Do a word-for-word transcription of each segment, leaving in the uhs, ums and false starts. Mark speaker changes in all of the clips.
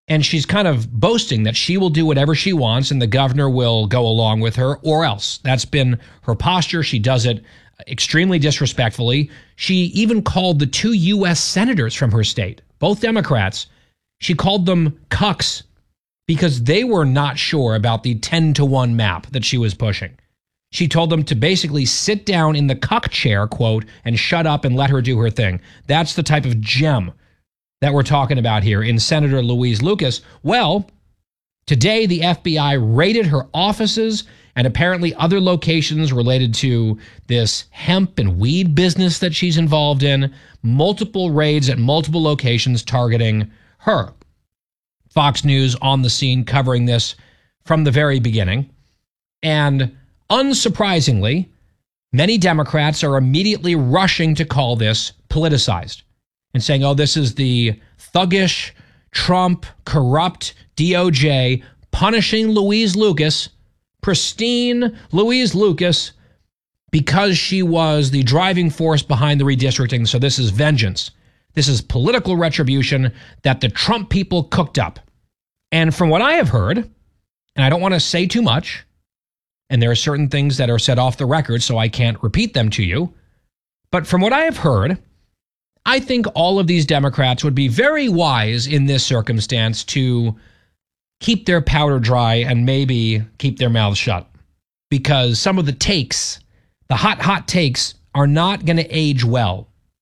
Speaker 1: And she's kind of boasting that she will do whatever she wants and the governor will go along with her or else. That's been her posture. She does it extremely disrespectfully. She even called the two U S senators from her state, both Democrats, she called them cucks because they were not sure about the ten to one map that she was pushing. She told them to basically sit down in the cuck chair, quote, and shut up and let her do her thing. That's the type of gem that we're talking about here in Senator Louise Lucas. Well, today the F B I raided her offices and apparently other locations related to this hemp and weed business that she's involved in. Multiple raids at multiple locations targeting her. Fox News on the scene covering this from the very beginning. And unsurprisingly, many Democrats are immediately rushing to call this politicized and saying, oh, this is the thuggish, Trump, corrupt D O J punishing Louise Lucas, pristine Louise Lucas, because she was the driving force behind the redistricting. So this is vengeance. This is political retribution that the Trump people cooked up. And from what I have heard, and I don't want to say too much, and there are certain things that are said off the record, so I can't repeat them to you, but from what I have heard, I think all of these Democrats would be very wise in this circumstance to keep their powder dry and maybe keep their mouths shut. Because some of the takes, the hot, hot takes, are not going to age well,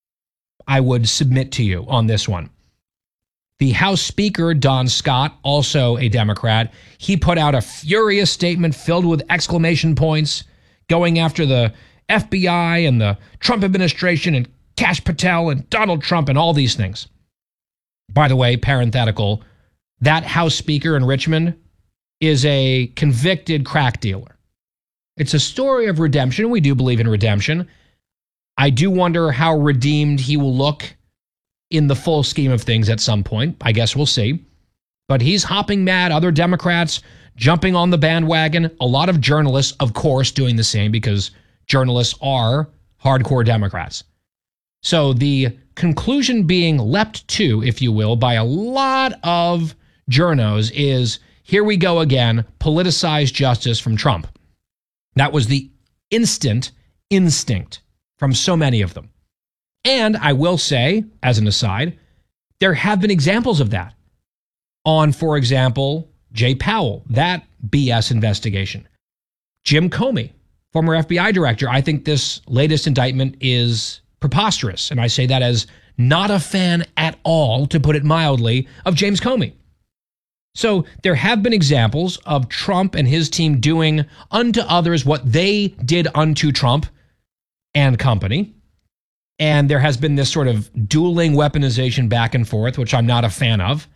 Speaker 1: I would submit to you on this one. The House Speaker, Don Scott, also a Democrat, he put out a furious statement filled with exclamation points going after the F B I and the Trump administration and Kash Patel and Donald Trump and all these things. By the way, parenthetical, that House Speaker in Richmond is a convicted crack dealer. It's a story of redemption. We do believe in redemption. I do wonder how redeemed he will look in the full scheme of things at some point. I guess we'll see. But he's hopping mad. Other Democrats jumping on the bandwagon. A lot of journalists, of course, doing the same because journalists are hardcore Democrats. So the conclusion being leapt to, if you will, by a lot of journos is, here we go again, politicized justice from Trump. That was the instant instinct from so many of them. And I will say, as an aside, there have been examples of that on, for example, Jay Powell, that B S investigation. Jim Comey, former F B I director, I think this latest indictment is preposterous. And I say that as not a fan at all, to put it mildly, of James Comey. So there have been examples of Trump and his team doing unto others what they did unto Trump and company. And there has been this sort of dueling weaponization back and forth, which I'm not a fan of.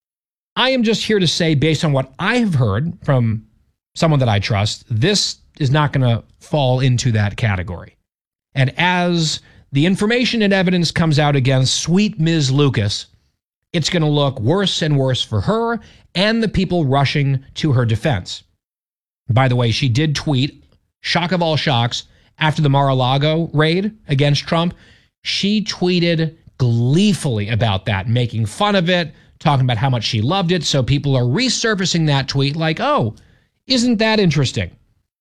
Speaker 1: I am just here to say, based on what I have heard from someone that I trust, this is not going to fall into that category. And as the information and evidence comes out against sweet Miz Lucas, it's going to look worse and worse for her and the people rushing to her defense. By the way, she did tweet, shock of all shocks, after the Mar-a-Lago raid against Trump. She tweeted gleefully about that, making fun of it, talking about how much she loved it. So people are resurfacing that tweet like, oh, isn't that interesting?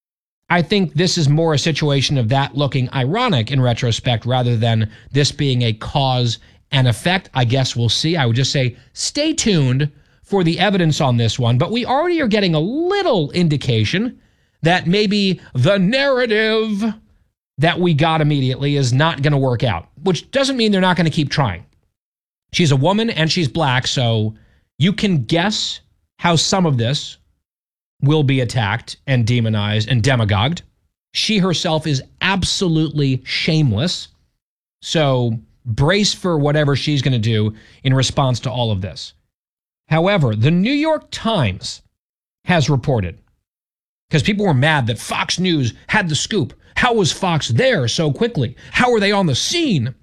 Speaker 1: I think this is more a situation of that looking ironic in retrospect rather than this being a cause and effect. I guess we'll see. I would just say stay tuned for the evidence on this one. But we already are getting a little indication that maybe the narrative that we got immediately is not going to work out, which doesn't mean they're not going to keep trying. She's a woman and she's black, so you can guess how some of this will be attacked and demonized and demagogued. She herself is absolutely shameless, so brace for whatever she's going to do in response to all of this. However, the New York Times has reported, because people were mad that Fox News had the scoop. How was Fox there so quickly? How were they on the scene?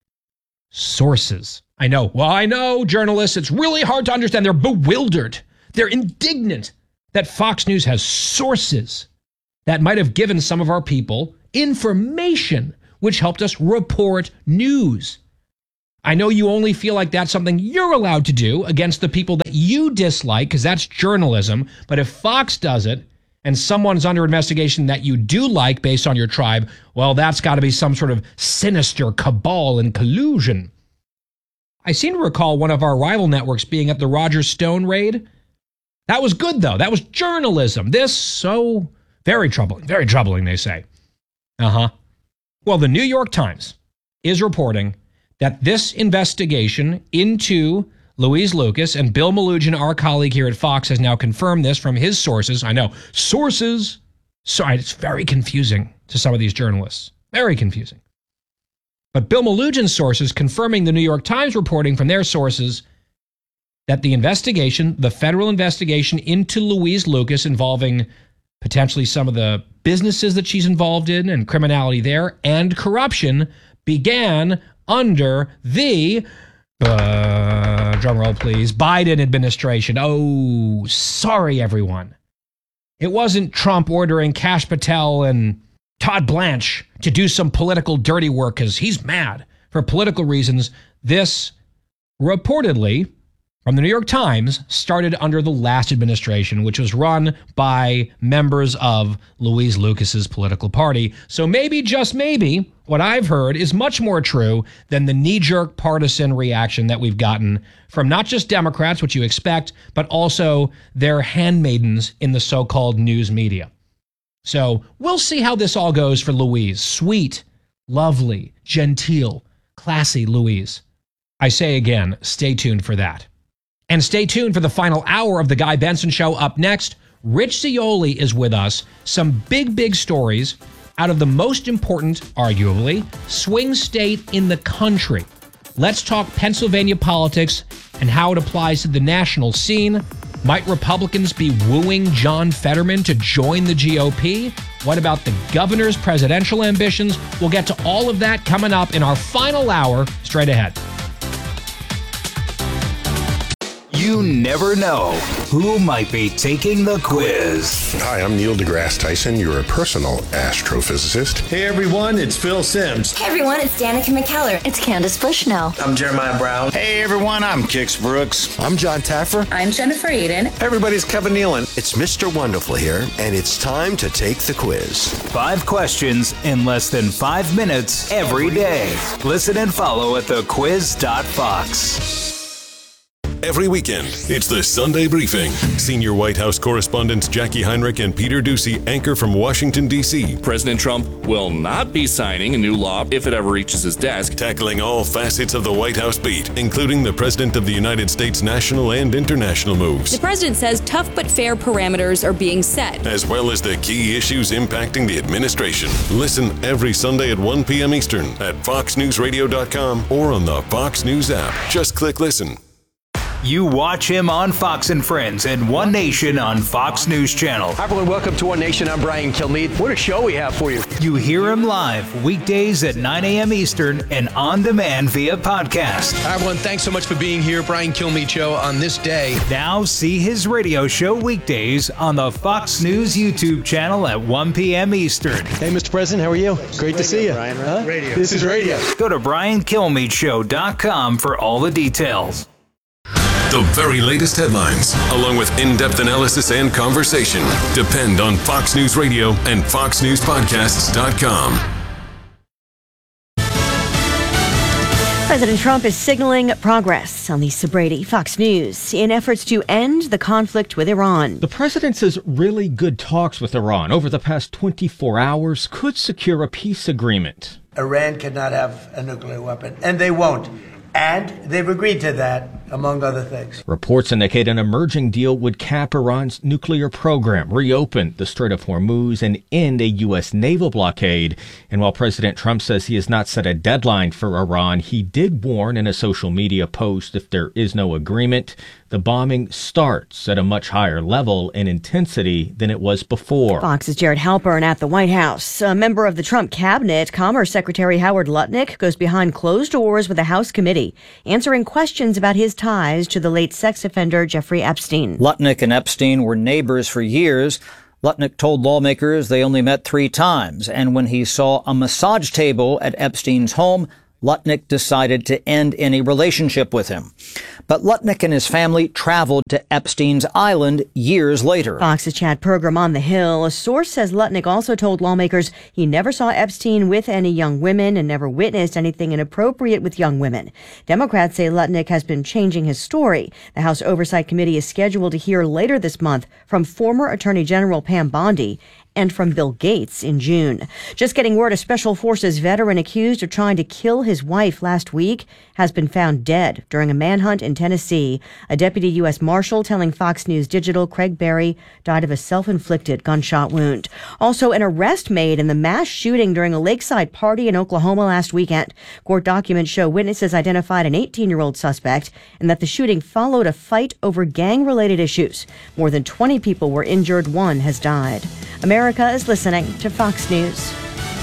Speaker 1: Sources. I know. Well, I know, journalists, it's really hard to understand. They're bewildered. They're indignant that Fox News has sources that might have given some of our people information which helped us report news. I know you only feel like that's something you're allowed to do against the people that you dislike, because that's journalism. But if Fox does it and someone's under investigation that you do like based on your tribe, well, that's got to be some sort of sinister cabal and collusion. I seem to recall one of our rival networks being at the Roger Stone raid. That was good, though. That was journalism. This, so very troubling. Very troubling, they say. Uh-huh. Well, the New York Times is reporting that this investigation into Louise Lucas, and Bill Melugin, our colleague here at Fox, has now confirmed this from his sources. I know, sources. Sorry, it's very confusing to some of these journalists. Very confusing. But Bill Melugin's sources confirming the New York Times reporting from their sources that the investigation, the federal investigation into Louise Lucas involving potentially some of the businesses that she's involved in and criminality there and corruption, began under the, uh, drum roll please, Biden administration. Oh, sorry, everyone. It wasn't Trump ordering Kash Patel and Todd Blanche to do some political dirty work because he's mad for political reasons. This reportedly, from the New York Times, started under the last administration, which was run by members of Louise Lucas's political party. So maybe, just maybe, what I've heard is much more true than the knee-jerk partisan reaction that we've gotten from not just Democrats, which you expect, but also their handmaidens in the so-called news media. So we'll see how this all goes for Louise. Sweet, lovely, genteel, classy Louise. I say again, stay tuned for that. And stay tuned for the final hour of The Guy Benson Show. Up next, Rich Zeoli is with us. Some big, big stories out of the most important, arguably, swing state in the country. Let's talk Pennsylvania politics and how it applies to the national scene. Might Republicans be wooing John Fetterman to join the G O P? What about the governor's presidential ambitions? We'll get to all of that coming up in our final hour, straight ahead.
Speaker 2: You never know who might be taking the quiz.
Speaker 3: Hi, I'm Neil deGrasse Tyson, your personal astrophysicist.
Speaker 4: Hey everyone, it's Phil Simms.
Speaker 5: Hey everyone, it's Danica McKellar.
Speaker 6: It's Candace Bushnell.
Speaker 7: I'm Jeremiah Brown.
Speaker 8: Hey everyone, I'm Kix Brooks.
Speaker 9: I'm John Taffer.
Speaker 10: I'm Jennifer Aiden.
Speaker 11: Everybody's Kevin Nealon.
Speaker 12: It's Mister Wonderful here, and it's time to take the quiz.
Speaker 2: Five questions in less than five minutes every day. Listen and follow at the quiz dot fox.
Speaker 13: Every weekend, it's the Sunday Briefing. Senior White House correspondents Jackie Heinrich and Peter Doocy anchor from Washington, D C
Speaker 14: President Trump will not be signing a new law if it ever reaches his desk.
Speaker 13: Tackling all facets of the White House beat, including the President of the United States national and international moves.
Speaker 15: The president says tough but fair parameters are being set,
Speaker 13: as well as the key issues impacting the administration. Listen every Sunday at one p.m. Eastern at fox news radio dot com or on the Fox News app. Just click listen.
Speaker 2: You watch him on Fox and Friends and One Nation on Fox News Channel.
Speaker 16: Hi everyone, welcome to One Nation. I'm Brian Kilmeade. What a show we have for you.
Speaker 2: You hear him live weekdays at nine a.m. Eastern and on demand via podcast.
Speaker 17: Hi everyone, thanks so much for being here. Brian Kilmeade Show on this day.
Speaker 2: Now see his radio show weekdays on the Fox News YouTube channel at one p.m. Eastern.
Speaker 16: Hey Mister President, how are you? Great
Speaker 7: radio,
Speaker 16: to see you.
Speaker 7: Brian,
Speaker 16: huh?
Speaker 7: radio.
Speaker 16: This is radio.
Speaker 2: Go to brian kilmeade show dot com for all the details.
Speaker 13: The very latest headlines, along with in-depth analysis and conversation, depend on Fox News Radio and fox news podcasts dot com.
Speaker 6: President Trump is signaling progress on Lisa Brady, Fox News, in efforts to end the conflict with Iran.
Speaker 18: The president says really good talks with Iran over the past twenty-four hours could secure a peace agreement.
Speaker 7: Iran cannot have a nuclear weapon, and they won't. And they've agreed to that, among other things.
Speaker 18: Reports indicate an emerging deal would cap Iran's nuclear program, reopen the Strait of Hormuz, and end a U S naval blockade. And while President Trump says he has not set a deadline for Iran, he did warn in a social media post if there is no agreement, the bombing starts at a much higher level and intensity than it was before.
Speaker 6: Fox's Jared Halpern at the White House. A member of the Trump cabinet, Commerce Secretary Howard Lutnick, goes behind closed doors with a House committee, answering questions about his ties to the late sex offender Jeffrey Epstein.
Speaker 19: Lutnick and Epstein were neighbors for years. Lutnick told lawmakers they only met three times, and when he saw a massage table at Epstein's home, Lutnick decided to end any relationship with him. But Lutnick and his family traveled to Epstein's Island years later.
Speaker 6: Fox's Chad Pergram on the Hill. A source says Lutnick also told lawmakers he never saw Epstein with any young women and never witnessed anything inappropriate with young women. Democrats say Lutnick has been changing his story. The House Oversight Committee is scheduled to hear later this month from former Attorney General Pam Bondi and from Bill Gates in June. Just getting word, a Special Forces veteran accused of trying to kill his wife last week has been found dead during a manhunt in Tennessee. A deputy U S Marshal telling Fox News Digital Craig Berry died of a self-inflicted gunshot wound. Also, an arrest made in the mass shooting during a lakeside party in Oklahoma last weekend. Court documents show witnesses identified an eighteen-year-old suspect and that the shooting followed a fight over gang-related issues. More than twenty people were injured. One has died. America is listening to Fox News.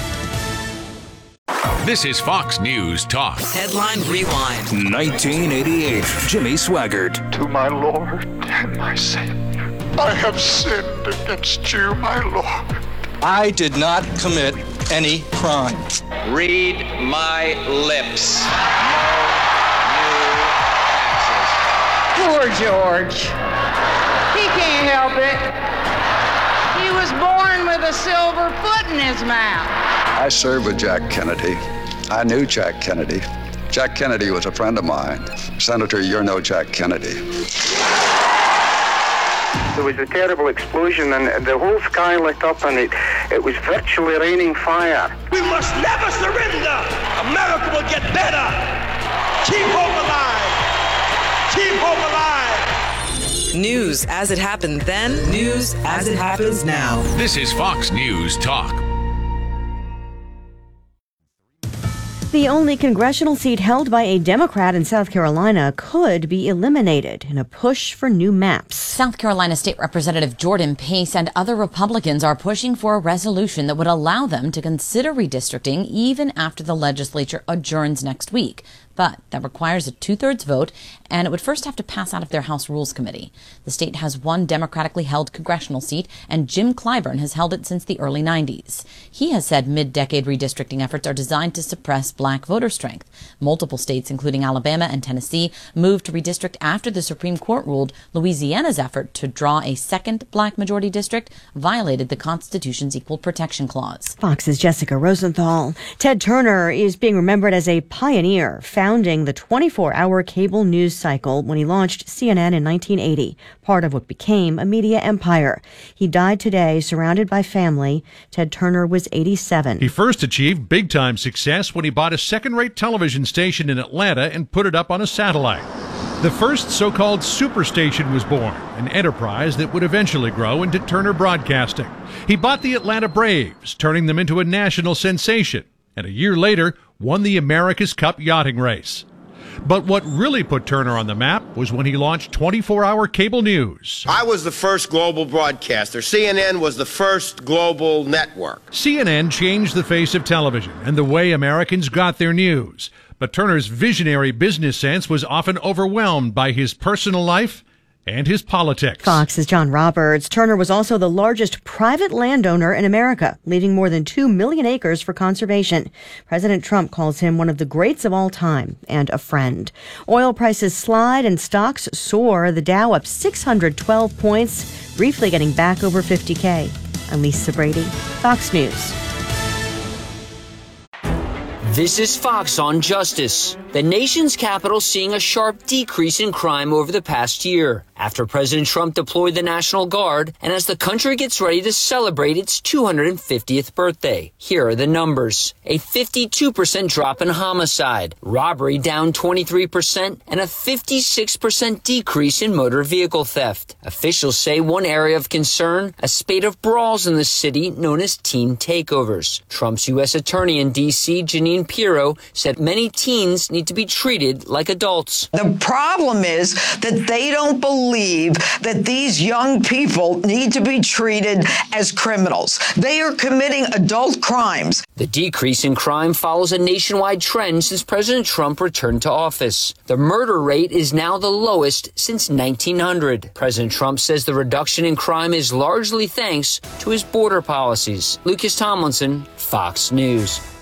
Speaker 5: This is Fox News Talk.
Speaker 2: Headline Rewind. nineteen eighty-eight. Jimmy Swaggart.
Speaker 9: To my Lord and my Savior, I have sinned against you, my Lord.
Speaker 16: I did not commit any crime.
Speaker 10: Read my lips. No new taxes.
Speaker 11: Poor George. He can't help it. He was born with a silver foot in his mouth.
Speaker 20: I served with Jack Kennedy. I knew Jack Kennedy. Jack Kennedy was a friend of mine. Senator, you're no Jack Kennedy.
Speaker 21: There was a terrible explosion and the whole sky lit up and it, it was virtually raining fire.
Speaker 22: We must never surrender. America will get better. Keep hope alive. Keep hope alive.
Speaker 23: News as it happened then, news as it happens now.
Speaker 5: This is Fox News Talk.
Speaker 6: The only congressional seat held by a Democrat in South Carolina could be eliminated in a push for new maps.
Speaker 24: South Carolina State Representative Jordan Pace and other Republicans are pushing for a resolution that would allow them to consider redistricting even after the legislature adjourns next week. But that requires a two-thirds vote, and it would first have to pass out of their House Rules Committee. The state has one democratically held congressional seat, and Jim Clyburn has held it since the early nineties. He has said mid-decade redistricting efforts are designed to suppress black voter strength. Multiple states, including Alabama and Tennessee, moved to redistrict after the Supreme Court ruled Louisiana's effort to draw a second black majority district violated the Constitution's Equal Protection Clause.
Speaker 6: Fox's Jessica Rosenthal. Ted Turner is being remembered as a pioneer, founding the twenty-four hour cable news cycle when he launched C N N in nineteen eighty, part of what became a media empire. He died today, surrounded by family. Ted Turner was eighty-seven.
Speaker 25: He first achieved big-time success when he bought a second-rate television station in Atlanta and put it up on a satellite. The first so-called superstation was born, an enterprise that would eventually grow into Turner Broadcasting. He bought the Atlanta Braves, turning them into a national sensation, and a year later won the America's Cup yachting race. But what really put Turner on the map was when he launched twenty-four hour cable news.
Speaker 26: I was the first global broadcaster. C N N was the first global network.
Speaker 25: C N N changed the face of television and the way Americans got their news. But Turner's visionary business sense was often overwhelmed by his personal life and his politics.
Speaker 6: Fox's John Roberts. Turner was also the largest private landowner in America, leaving more than two million acres for conservation. President Trump calls him one of the greats of all time and a friend. Oil prices slide and stocks soar. The Dow up six hundred twelve points, briefly getting back over fifty K. I'm Lisa Brady, Fox News.
Speaker 27: This is Fox on Justice. The nation's capital seeing a sharp decrease in crime over the past year after President Trump deployed the National Guard and as the country gets ready to celebrate its two hundred fiftieth birthday. Here are the numbers. A fifty-two percent drop in homicide, robbery down twenty-three percent, and a fifty-six percent decrease in motor vehicle theft. Officials say one area of concern, a spate of brawls in the city known as teen takeovers. Trump's U S Attorney in D C, Jeanine Pirro, said many teens need to be treated like adults.
Speaker 28: The problem is that they don't believe that these young people need to be treated as criminals. They are committing adult crimes.
Speaker 27: The decrease in crime follows a nationwide trend since President Trump returned to office. The murder rate is now the lowest since nineteen hundred. President Trump says the reduction in crime is largely thanks to his border policies. Lucas Tomlinson, Fox News.